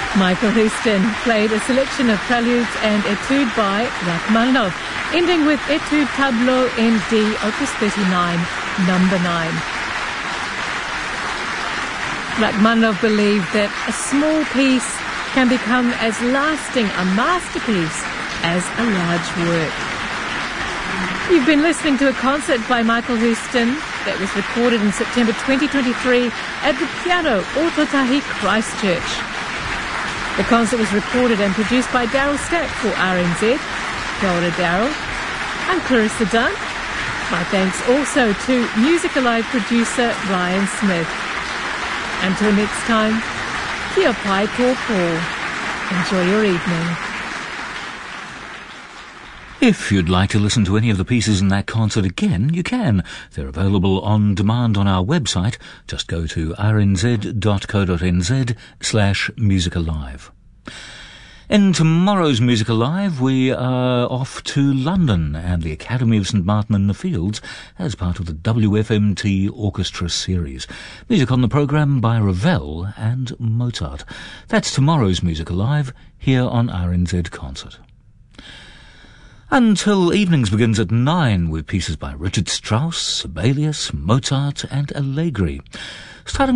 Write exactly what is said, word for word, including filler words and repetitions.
Michael Houston played a selection of preludes and etude by Rachmaninoff, ending with Etude Tableau in D, Opus thirty-nine, number nine. Rachmaninoff believed that a small piece can become as lasting a masterpiece as a large work. You've been listening to a concert by Michael Houston that was recorded in September twenty twenty-three at the Piano Ōtautahi Christchurch. The concert was recorded and produced by Daryl Stack for R N Z. Kia ora, Daryl. I'm Clarissa Dunn. My thanks also to Music Alive producer Ryan Smith. Until next time, kia pai tō pō. Enjoy your evening. If you'd like to listen to any of the pieces in that concert again, you can. They're available on demand on our website. Just go to rnz.co.nz slash musicalive. In tomorrow's Music Alive, we are off to London and the Academy of St Martin in the Fields as part of the W F M T Orchestra Series. Music on the programme by Ravel and Mozart. That's tomorrow's Music Alive here on R N Z Concert. Until evenings begins at nine with pieces by Richard Strauss, Sibelius, Mozart and Allegri. Starting